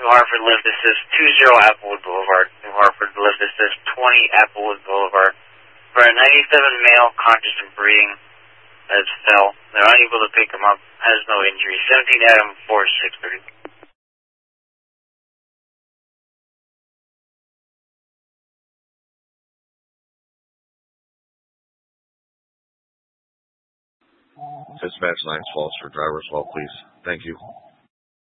Hartford, lift assist 20 Applewood Boulevard. New Hartford, lift assist 20 Applewood Boulevard. For a 97 male, conscious and breathing, has fell. They're unable to pick him up, has no injury. 17 Adam 4630. Dispatch lines false for driver's fault, please. Thank you.